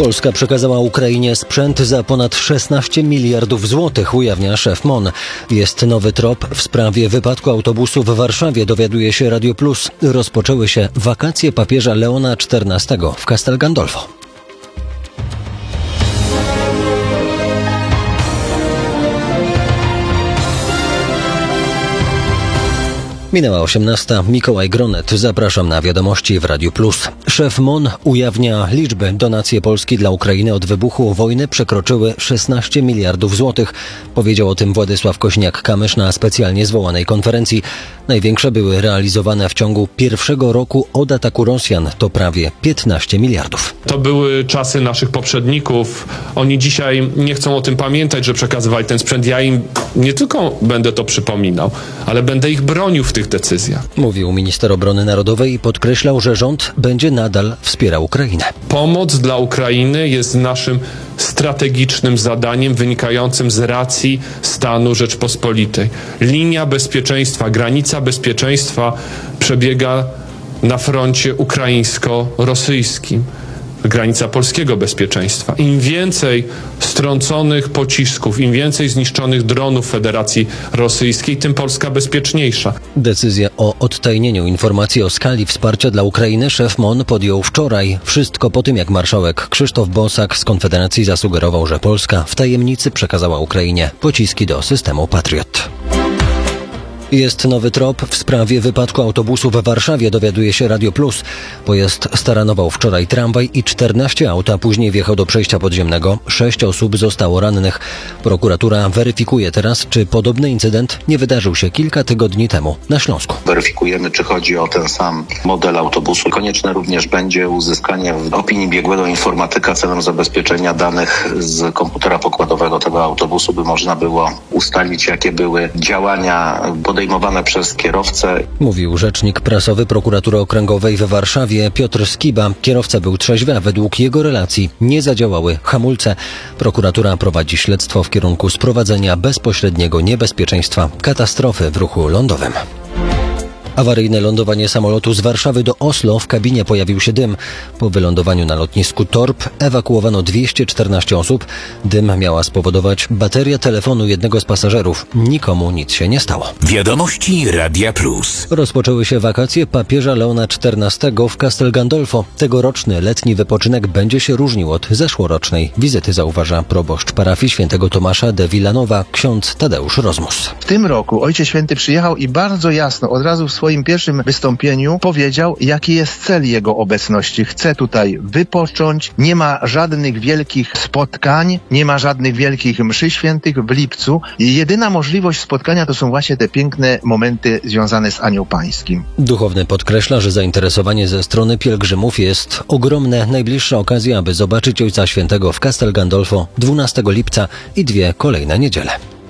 Polska przekazała Ukrainie sprzęt za ponad 16 miliardów złotych, ujawnia szef MON. Jest nowy trop w sprawie wypadku autobusu w Warszawie, dowiaduje się Radio Plus. Rozpoczęły się wakacje papieża Leona XIV w Castel Gandolfo. Minęła 18. Mikołaj Gronet. Zapraszam na wiadomości w Radiu Plus. Szef MON ujawnia liczby. Donacje Polski dla Ukrainy od wybuchu wojny przekroczyły 16 miliardów złotych. Powiedział o tym Władysław Kośniak-Kamysz na specjalnie zwołanej konferencji. Największe były realizowane w ciągu pierwszego roku od ataku Rosjan. To prawie 15 miliardów. To były czasy naszych poprzedników. Oni dzisiaj nie chcą o tym pamiętać, że przekazywali ten sprzęt. Ja im nie tylko będę to przypominał, ale będę ich bronił w tych decyzjach. Mówił minister obrony narodowej i podkreślał, że rząd będzie nadal wspierał Ukrainę. Pomoc dla Ukrainy jest naszym strategicznym zadaniem wynikającym z racji stanu Rzeczpospolitej. Linia bezpieczeństwa, granica bezpieczeństwa przebiega na froncie ukraińsko-rosyjskim. Granica polskiego bezpieczeństwa. Im więcej strąconych pocisków, im więcej zniszczonych dronów Federacji Rosyjskiej, tym Polska bezpieczniejsza. Decyzję o odtajnieniu informacji o skali wsparcia dla Ukrainy szef MON podjął wczoraj. Wszystko po tym, jak marszałek Krzysztof Bosak z Konfederacji zasugerował, że Polska w tajemnicy przekazała Ukrainie pociski do systemu Patriot. Jest nowy trop w sprawie wypadku autobusu w Warszawie, dowiaduje się Radio Plus. Pojazd staranował wczoraj tramwaj i 14 aut, a później wjechał do przejścia podziemnego. 6 osób zostało rannych. Prokuratura weryfikuje teraz, czy podobny incydent nie wydarzył się kilka tygodni temu na Śląsku. Weryfikujemy, czy chodzi o ten sam model autobusu. Konieczne również będzie uzyskanie opinii biegłego informatyka celem zabezpieczenia danych z komputera pokładowego tego autobusu, by można było ustalić, jakie były działania podejmowane przez kierowcę. Mówił rzecznik prasowy Prokuratury Okręgowej w Warszawie Piotr Skiba. Kierowca był trzeźwy, a według jego relacji nie zadziałały hamulce. Prokuratura prowadzi śledztwo w kierunku sprowadzenia bezpośredniego niebezpieczeństwa katastrofy w ruchu lądowym. Awaryjne lądowanie samolotu z Warszawy do Oslo. W kabinie pojawił się dym. Po wylądowaniu na lotnisku Torp ewakuowano 214 osób. Dym miała spowodować bateria telefonu jednego z pasażerów. Nikomu nic się nie stało. Wiadomości Radia Plus. Rozpoczęły się wakacje papieża Leona XIV w Castel Gandolfo. Tegoroczny letni wypoczynek będzie się różnił od zeszłorocznej wizyty, zauważa proboszcz parafii świętego Tomasza de Villanova, ksiądz Tadeusz Rozmus. W tym roku Ojciec Święty przyjechał i bardzo jasno od razu w swoim pierwszym wystąpieniu powiedział, jaki jest cel jego obecności. Chce tutaj wypocząć, nie ma żadnych wielkich spotkań, nie ma żadnych wielkich mszy świętych w lipcu. I jedyna możliwość spotkania to są właśnie te piękne momenty związane z Anioł Pańskim. Duchowny podkreśla, że zainteresowanie ze strony pielgrzymów jest ogromne. Najbliższa okazja, aby zobaczyć Ojca Świętego w Castel Gandolfo 12 lipca i 2 kolejne niedziele.